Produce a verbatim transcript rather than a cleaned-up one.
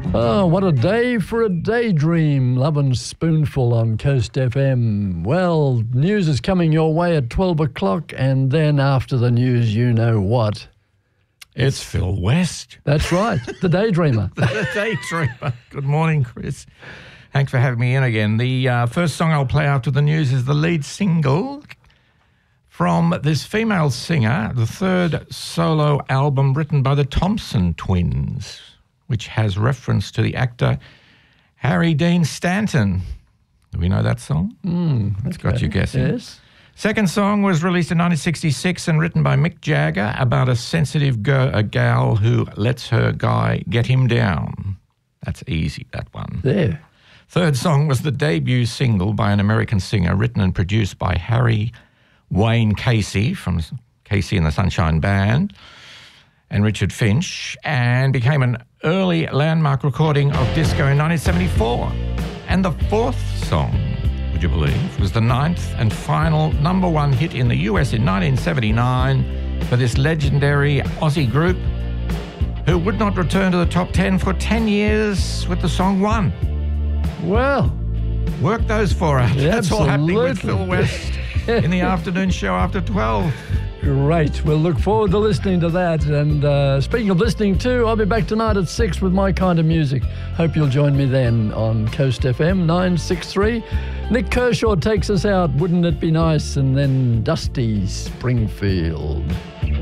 Oh, what a day for a daydream. Love and Spoonful on Coast F M. Well, news is coming your way at twelve o'clock, and then after the news, you know what? It's Phil West. That's right, the daydreamer. The daydreamer. Good morning, Chris. Thanks for having me in again. The uh, first song I'll play after the news is the lead single from this female singer, the third solo album written by the Thompson Twins, which has reference to the actor Harry Dean Stanton. Do we know that song? Mm, It's okay. got you guessing. Yes. Second song was released in nineteen sixty-six and written by Mick Jagger about a sensitive girl, a gal who lets her guy get him down. That's easy, that one. There. Third song was the debut single by an American singer written and produced by Harry Wayne Casey from Casey and the Sunshine Band and Richard Finch, and became an early landmark recording of disco in nineteen seventy-four. And the fourth song, would you believe, was the ninth and final number one hit in the U S in nineteen seventy-nine for this legendary Aussie group, who would not return to the top ten for ten years with the song One. Well, Work those four out. Yeah, That's all happening with absolutely. Phil West in the afternoon show after twelve. great. We'll look forward to listening to that. And uh, speaking of listening too, I'll be back tonight at six with my kind of music. Hope you'll join me then on Coast F M nine sixty-three. Nick Kershaw takes us out. Wouldn't it be nice? And then Dusty Springfield.